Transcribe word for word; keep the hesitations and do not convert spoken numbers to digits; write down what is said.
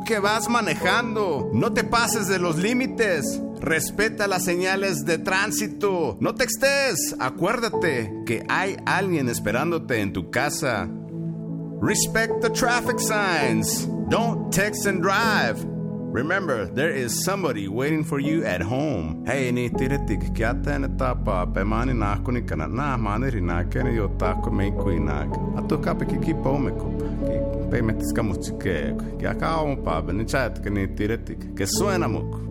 que vas manejando. No te pases de los límites. Respeta las señales de tránsito. No textes. Acuérdate que hay alguien esperándote en tu casa. Respect the traffic signs. Don't text and drive. Remember, there is somebody waiting for you at home. Hey, ni tiretik kiata na tapa pe mani na kuni kana na mani rina kene yo tako me kuinak. Atu kape kiki pomeko. Pe metis kamuchike. Ki akao pa ben chat ke ni tiretik. Que suena mucho.